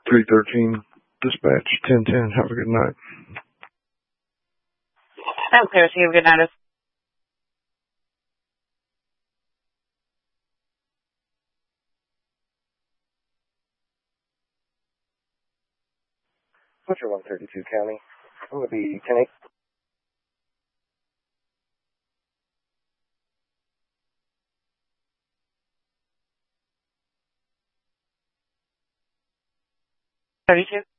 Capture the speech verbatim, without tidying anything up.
three thirteen, dispatch ten ten. Have a good night. I'm clear with you. Good night. Butcher one thirty-two County. It would be ten eight. thirty-two.